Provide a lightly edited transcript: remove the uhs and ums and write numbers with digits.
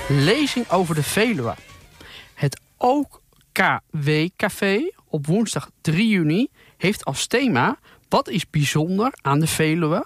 Lezing over de Veluwe. Het OKW-café op woensdag 3 juni heeft als thema: wat is bijzonder aan de Veluwe